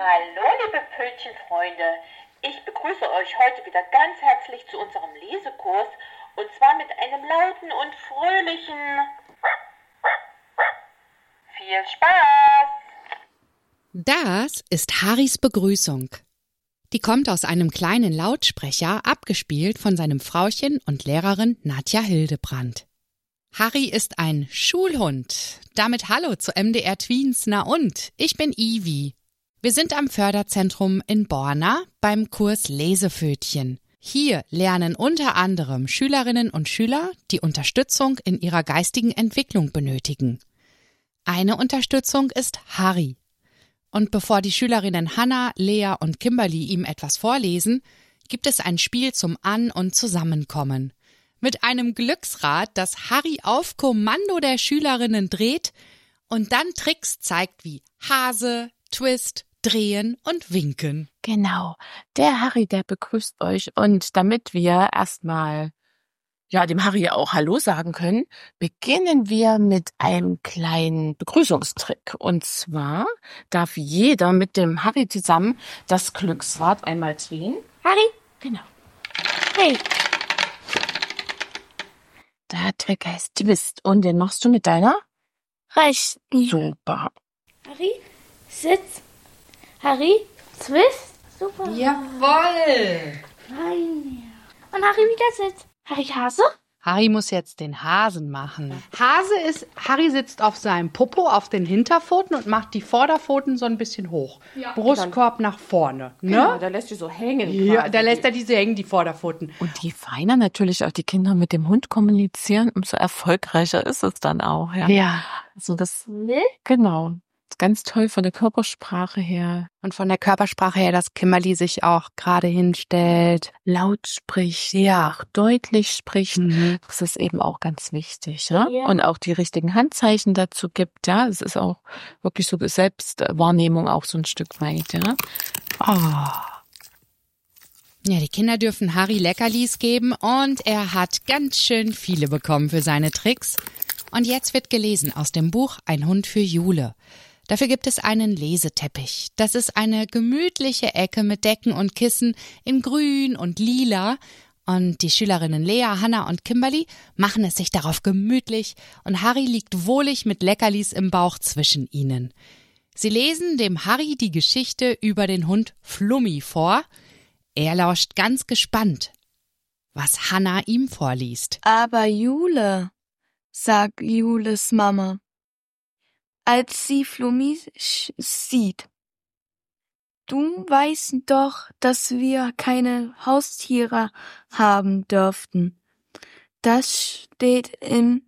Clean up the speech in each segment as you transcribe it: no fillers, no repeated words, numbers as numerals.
Hallo, liebe Pfötchenfreunde. Ich begrüße euch heute wieder ganz herzlich zu unserem Lesekurs und zwar mit einem lauten und fröhlichen Viel Spaß! Das ist Harrys Begrüßung. Die kommt aus einem kleinen Lautsprecher, abgespielt von seinem Frauchen und Lehrerin Nadja Hildebrandt. Harry ist ein Schulhund. Damit hallo zu MDR Tweens, na und? Ich bin Ivi. Wir sind am Förderzentrum in Borna beim Kurs Lesepfötchen. Hier lernen unter anderem Schülerinnen und Schüler, die Unterstützung in ihrer geistigen Entwicklung benötigen. Eine Unterstützung ist Harry. Und bevor die Schülerinnen Hannah, Lea und Kimberly ihm etwas vorlesen, gibt es ein Spiel zum An- und Zusammenkommen. Mit einem Glücksrad, das Harry auf Kommando der Schülerinnen dreht und dann Tricks zeigt wie Hase, Twist, Drehen und Winken. Genau, der Harry, der begrüßt euch. Und damit wir erstmal dem Harry auch Hallo sagen können, beginnen wir mit einem kleinen Begrüßungstrick. Und zwar darf jeder mit dem Harry zusammen das Glücksrad einmal drehen. Harry? Genau. Hey. Der Trick heißt Twist. Und den machst du mit deiner? Rechten. Super. Harry? Sitz. Harry? Twist. Super. Jawoll! Fein. Und Harry wieder Sitz. Harry Hase? Harry muss jetzt den Hasen machen. Harry sitzt auf seinem Popo auf den Hinterpfoten und macht die Vorderpfoten so ein bisschen hoch. Ja. Brustkorb nach vorne. Ne? Genau, da lässt die so hängen. Ja, da lässt er diese hängen, die Vorderpfoten. Und je feiner natürlich auch die Kinder mit dem Hund kommunizieren, umso erfolgreicher ist es dann auch. Ja. Also das, genau. Ganz toll von der Körpersprache her. Und von der Körpersprache her, dass Kimberly sich auch gerade hinstellt, laut spricht, auch deutlich spricht. Das ist eben auch ganz wichtig. Ja? Und auch die richtigen Handzeichen dazu gibt. Ja, es ist auch wirklich so Selbstwahrnehmung auch so ein Stück weit. Ja. Ja, die Kinder dürfen Harry Leckerlis geben und er hat ganz schön viele bekommen für seine Tricks. Und jetzt wird gelesen aus dem Buch Ein Hund für Jule. Dafür gibt es einen Leseteppich. Das ist eine gemütliche Ecke mit Decken und Kissen in grün und lila. Und die Schülerinnen Lea, Hannah und Kimberly machen es sich darauf gemütlich und Harry liegt wohlig mit Leckerlis im Bauch zwischen ihnen. Sie lesen dem Harry die Geschichte über den Hund Flummi vor. Er lauscht ganz gespannt, was Hannah ihm vorliest. Aber Jule, sagt Jules Mama, als sie Flummi sieht. Du weißt doch, dass wir keine Haustiere haben dürften. Das steht im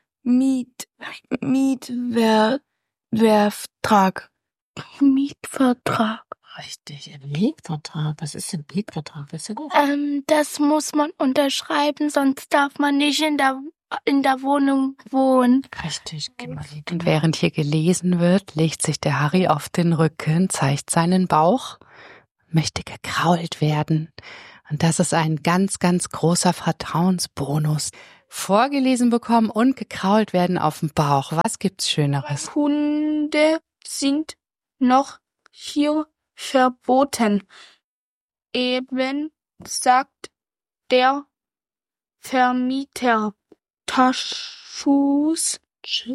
Mietvertrag. Mietvertrag. Richtig, im Mietvertrag. Was ist ein Mietvertrag? Weißt du das? Das muss man unterschreiben, sonst darf man nicht in der Wohnung wohnen. Richtig, Kimberly. Und während hier gelesen wird, legt sich der Harry auf den Rücken, zeigt seinen Bauch, möchte gekrault werden. Und das ist ein ganz, ganz großer Vertrauensbonus. Vorgelesen bekommen und gekrault werden auf dem Bauch. Was gibt's Schöneres? Hunde sind noch hier verboten. Eben sagt der Vermieter. Tschüss.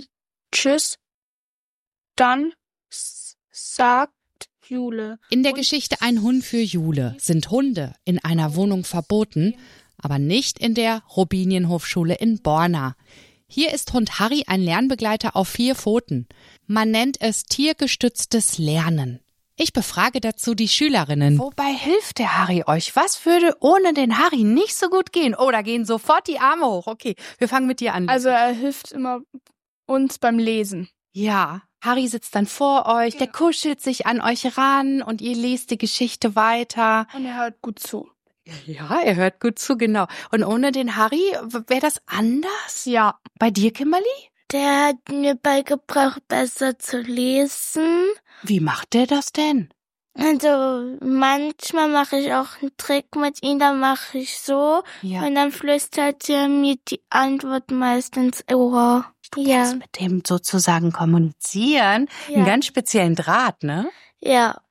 Dann sagt Jule. In der Geschichte Ein Hund für Jule sind Hunde in einer Wohnung verboten, aber nicht in der Robinienhofschule in Borna. Hier ist Hund Harry ein Lernbegleiter auf 4 Pfoten. Man nennt es tiergestütztes Lernen. Ich befrage dazu die Schülerinnen. Wobei hilft der Harry euch? Was würde ohne den Harry nicht so gut gehen? Oh, da gehen sofort die Arme hoch. Okay, wir fangen mit dir an. Also er hilft immer uns beim Lesen. Ja, Harry sitzt dann vor euch, der kuschelt sich an euch ran und ihr lest die Geschichte weiter. Und er hört gut zu. Ja, er hört gut zu, genau. Und ohne den Harry wäre das anders? Ja. Bei dir, Kimberly? Der hat mir beigebracht, besser zu lesen. Wie macht der das denn? Also manchmal mache ich auch einen Trick mit ihm, dann mache ich so. Ja. Und dann flüstert er mir die Antwort meist ins Ohr. Du kannst mit dem sozusagen kommunizieren. Ja. Einen ganz speziellen Draht, ne? Ja.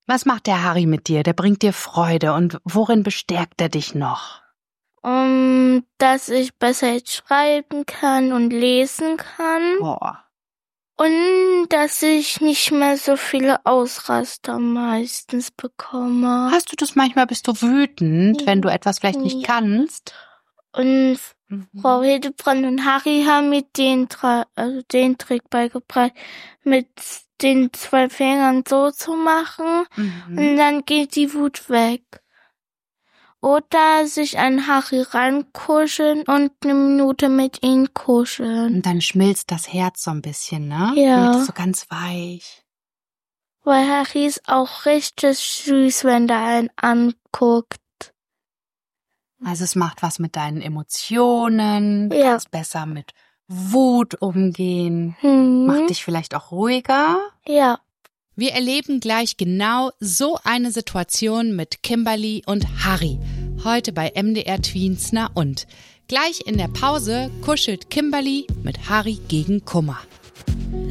Was macht der Harry mit dir? Der bringt dir Freude. Und worin bestärkt er dich noch? Dass ich besser jetzt schreiben kann und lesen kann. Boah. Und dass ich nicht mehr so viele Ausraster meistens bekomme. Hast du das manchmal, bist du wütend, wenn du etwas vielleicht nicht kannst? Und Frau Hildebrand und Harry haben mir den Trick beigebracht, mit den 2 Fingern so zu machen. Und dann geht die Wut weg. Oder sich an Harry rankuscheln und 1 Minute mit ihm kuscheln. Und dann schmilzt das Herz so ein bisschen, ne? Ja. Wird es so ganz weich. Weil Harry ist auch richtig süß, wenn der einen anguckt. Also es macht was mit deinen Emotionen. Du Ja. kannst besser mit Wut umgehen. Macht dich vielleicht auch ruhiger. Ja. Wir erleben gleich genau so eine Situation mit Kimberly und Harry. Heute bei MDR Tweens Na und. Gleich in der Pause kuschelt Kimberly mit Harry gegen Kummer.